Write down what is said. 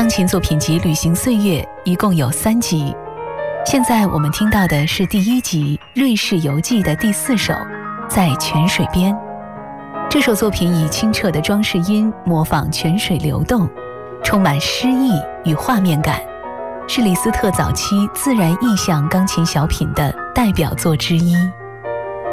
钢琴作品集《旅行岁月》一共有3集，现在我们听到的是第1集《瑞士游记》的第4首《在泉水边》。这首作品以清澈的装饰音模仿泉水流动，充满诗意与画面感，是李斯特早期自然意象钢琴小品的代表作之一。